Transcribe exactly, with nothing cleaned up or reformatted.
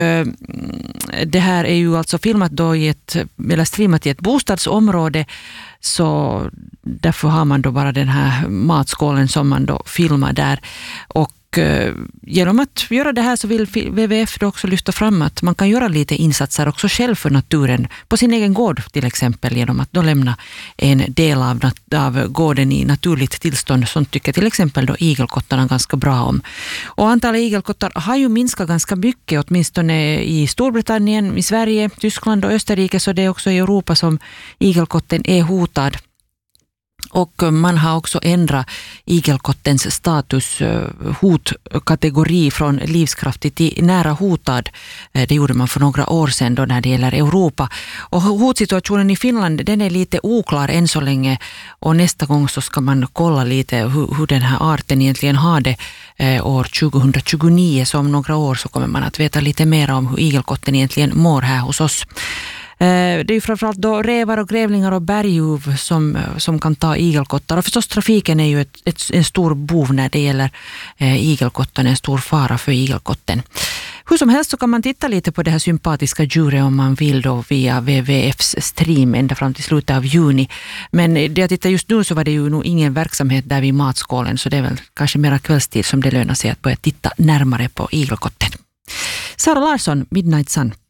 det här är ju alltså filmat då i ett, eller streamat i ett bostadsområde, så därför har man då bara den här matskålen som man då filmar där. Och genom att göra det här så vill W W F då också lyfta fram att man kan göra lite insatser också själv för naturen på sin egen gård till exempel, genom att då lämna en del av, av gården i naturligt tillstånd. Sånt tycker till exempel då igelkottarna ganska bra om. Och antalet igelkottar har ju minskat ganska mycket, åtminstone i Storbritannien, i Sverige, Tyskland och Österrike, så det är också i Europa som igelkotten är hotad. Och man har också ändrat igelkottens status, hotkategori från livskraftig till nära hotad. Det gjorde man för några år sedan då när det gäller Europa. Och hotsituationen i Finland, den är lite oklar än så länge. Och nästa gång så ska man kolla lite hur, hur den här arten egentligen har det år tjugohundratjugonio. Så om några år så kommer man att veta lite mer om hur igelkotten egentligen mår här hos oss. Det är ju framförallt då rävar och grävlingar och berguv som, som kan ta igelkottar. Och förstås trafiken är ju ett, ett, en stor bov när det gäller eh, igelkotten, en stor fara för igelkotten. Hur som helst så kan man titta lite på det här sympatiska djuret om man vill då via W W F:s stream ända fram till slutet av juni. Men det jag tittar just nu så var det ju nog ingen verksamhet där vid matskålen, så det är väl kanske mera kvällstid som det lönar sig att börja titta närmare på igelkotten. Sara Larsson, Midnight Sun.